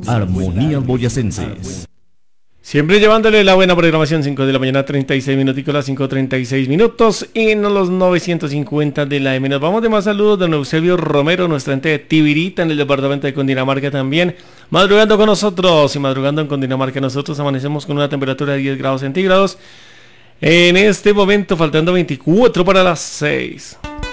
Armonías Boyacenses. Siempre llevándole la buena programación, 5 de la mañana, 36 minutos, las 5:36 minutos, y en los 950 de la M. Nos vamos de más saludos. Don Eusebio Romero, nuestra ente de Tibirita, en el departamento de Cundinamarca también, madrugando con nosotros, y madrugando en Cundinamarca. Nosotros amanecemos con una temperatura de 10 grados centígrados. En este momento, faltando 24 para las 6.